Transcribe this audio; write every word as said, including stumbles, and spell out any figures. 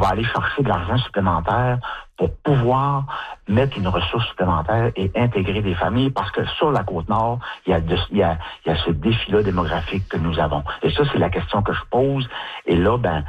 va aller chercher de l'argent supplémentaire pour pouvoir mettre une ressource supplémentaire et intégrer des familles, parce que sur la Côte-Nord, il y a, de, il y a, il y a ce défi-là démographique que nous avons. Et ça, c'est la question que je pose. Et là, ben,